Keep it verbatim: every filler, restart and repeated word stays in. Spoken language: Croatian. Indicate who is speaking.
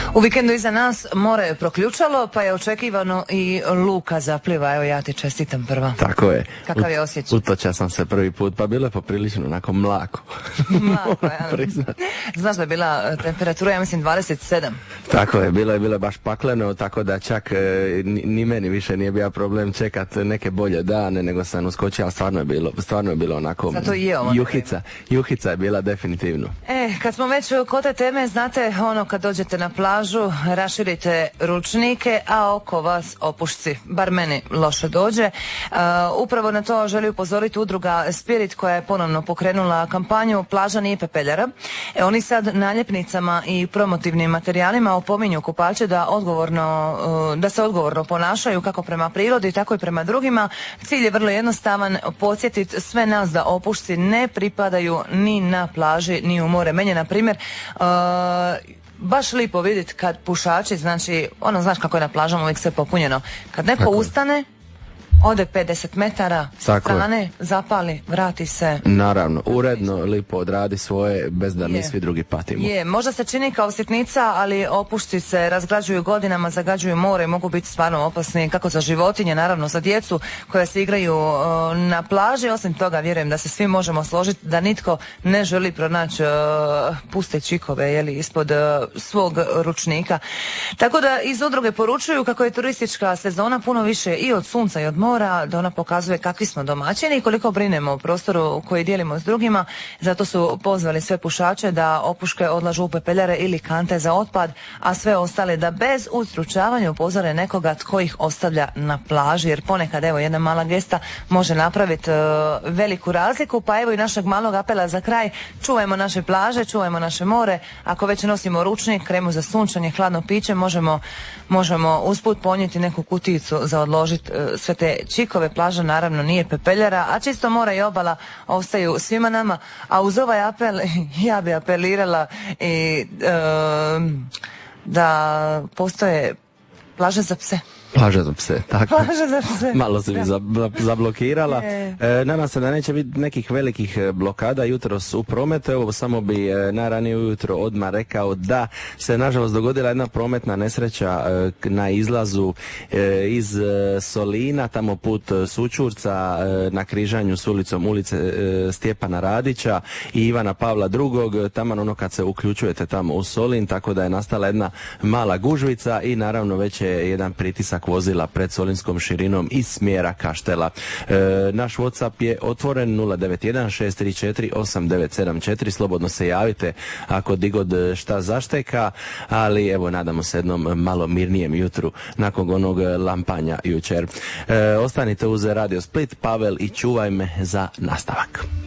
Speaker 1: U vikendu iza nas more je proključalo, pa je očekivano i luka zapliva. Evo, ja ti čestitam prva.
Speaker 2: Tako je.
Speaker 1: Kakav je osjećaj?
Speaker 2: Utoča sam se prvi put, pa bilo je poprilično onako mlako.
Speaker 1: Mlako, ja. Znaš da je bila temperatura, ja mislim, dvadeset sedam.
Speaker 2: Tako je, bilo je, bilo je baš pakleno, tako da čak e, ni, ni meni više nije bio problem čekat neke bolje dane, nego sam uskočio, ali stvarno je bilo, stvarno je bilo onako
Speaker 1: Zato i je ovo
Speaker 2: juhica. Juhica je bila definitivno.
Speaker 1: E, kad smo već kod te teme, znate, ono kad dođete na plažu, raširite ručnike, a oko vas opušci. Bar meni loše dođe. Uh, upravo na to želi upozoriti udruga Spirit, koja je ponovno pokrenula kampanju Plaža nije pepeljara. E, oni sad naljepnicama i promotivnim materijalima opominju kupače da odgovorno, uh, da se odgovorno ponašaju kako prema prirodi, tako i prema drugima. Cilj je vrlo jednostavan, podsjetiti sve nas da opušci ne pripadaju ni na plaži, ni u more. Meni je, na primjer, uh, baš lipo vidjeti kad pušači, znači, ono, znaš kako je na plažama uvijek sve popunjeno. Kad neko tako ustane, ode pedeset metara sa strane, zapali, vrati se.
Speaker 2: Naravno, uredno, lipo odradi svoje, bez da je mi svi drugi patimo.
Speaker 1: Je, možda se čini kao sitnica, ali opušci se razgrađuju godinama, zagađuju more i mogu biti stvarno opasni, kako za životinje, naravno za djecu koja se igraju uh, na plaži. Osim toga, vjerujem da se svi možemo složiti da nitko ne želi pronaći uh, puste čikove, jeli, ispod uh, svog ručnika. Tako da iz udruge poručuju kako je turistička sezona puno više i od sunca i od mora, da ona pokazuje kakvi smo domaćini i koliko brinemo o prostoru koji dijelimo s drugima. Zato su pozvali sve pušače da opuške odlažu u pepeljare ili kante za otpad, a sve ostale da bez ustručavanja upozore nekoga tko ih ostavlja na plaži, jer ponekad, evo, jedna mala gesta može napraviti uh, veliku razliku. Pa evo i našeg malog apela za kraj: čuvajmo naše plaže, čuvajmo naše more. Ako već nosimo ručnik, kremu za sunčanje, hladno piće, možemo, možemo usput ponijeti neku kutijicu za odložiti uh, sve te čikove. Plaža naravno nije pepeljara, a čisto mora i obala ostaju svima nama. A uz ovaj apel ja bi apelirala i uh, da postoje plaže za pse.
Speaker 2: Plaža za pse, tako.
Speaker 1: Plaža za pse.
Speaker 2: Malo se mi zablokirala. E, nadam se da neće biti nekih velikih blokada jutros u prometu. Evo, samo bi e, najranije ujutro odmah rekao da se nažalost dogodila jedna prometna nesreća e, na izlazu e, iz e, Solina, tamo put Sućurca, e, na križanju s ulicom ulice e, Stjepana Radića i Ivana Pavla drugog. Tamo ono kad se uključujete tamo u Solin, tako da je nastala jedna mala gužvica i naravno već je jedan pritisak vozila pred solinskom širinom iz smjera Kaštela. E, naš WhatsApp je otvoren nula devet jedan šest tri četiri osam devet sedam četiri. Slobodno se javite ako digod šta zašteka, ali evo, nadamo se jednom malo mirnijem jutru nakon onog lampanja jučer. E, ostanite uz Radio Split, Pavel i Čuvaj me za nastavak.